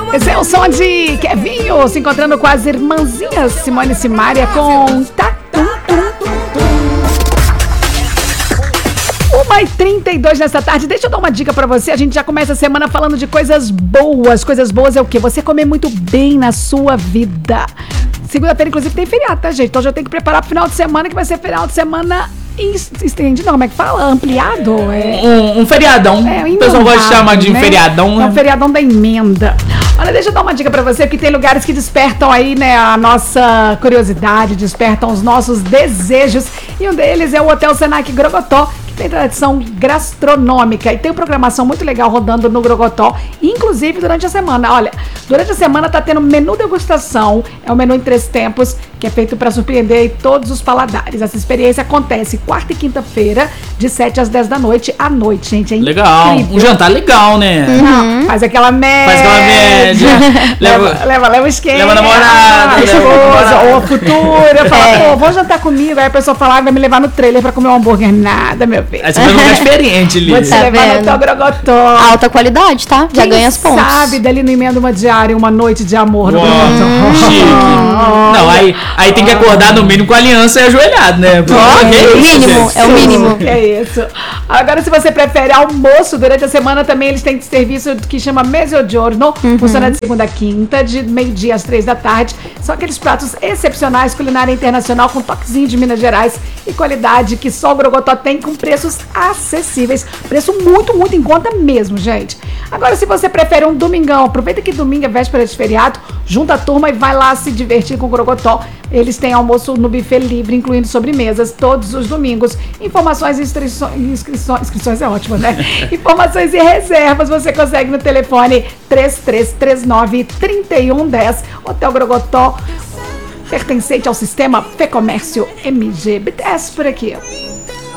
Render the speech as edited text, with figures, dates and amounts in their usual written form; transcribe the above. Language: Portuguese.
Esse é o som de Kevinho se encontrando com as irmãzinhas Simone e Simária com Tatum. 1h32 nessa tarde. Deixa eu dar uma dica pra você. A gente já começa a semana falando de coisas boas. Coisas boas é o quê? Você comer muito bem na sua vida. Segunda-feira, inclusive, tem feriado, tá, gente? Então já tem que preparar pro final de semana, que vai ser final de semana estende, não, como é que fala? Ampliado? Um feriadão. O pessoal gosta de chamar de feriadão, né? É um feriadão da emenda. Olha, deixa eu dar uma dica pra você, porque tem lugares que despertam aí, né, a nossa curiosidade, despertam os nossos desejos. E um deles é o Hotel Senac Grogotó, que tem tradição gastronômica e tem uma programação muito legal rodando no Grogotó, inclusive durante a semana. Olha, durante a semana tá tendo menu degustação, é um menu em 3 tempos, que é feito para surpreender todos os paladares. Essa experiência acontece quarta e quinta-feira, de 7 às 10 da noite, à noite, gente. É legal, incrível. Um jantar legal, né? Não, faz aquela média. Leva o esquema. Leva a namorada. A esposa, ou a futura. Fala, pô, vamos jantar comigo. Aí a pessoa fala, vai me levar no trailer pra comer um hambúrguer. Nada, meu filho. Aí você vai lugar experiente ali. Vou te levar no Hotel Grogotó. Alta qualidade, tá? Já ganha as pontos. Sabe, dali no emenda uma diária, uma noite de amor no Grogotó. Chique. Não, aí tem que acordar no mínimo com a aliança e ajoelhado, né? É o mínimo. É isso. Agora, se você prefere almoço durante a semana, também eles têm serviço que chama Mezzogiorno. Funciona de segunda a quinta, de meio-dia às 3 da tarde. São aqueles pratos excepcionais, culinária internacional, com toquezinho de Minas Gerais e qualidade que só o Grogotó tem, com preços acessíveis. Preço muito, muito em conta mesmo, gente. Agora, se você prefere um domingão, aproveita que domingo é véspera de feriado, junta a turma e vai lá se divertir com o Grogotó. Eles têm almoço no buffet livre, incluindo sobremesas, todos os domingos. Informações e inscrições é ótimo, né? Informações e reservas você consegue no telefone 3339-3110. Hotel Grogotó, pertencente ao sistema Fê Comércio MG. BTS por aqui.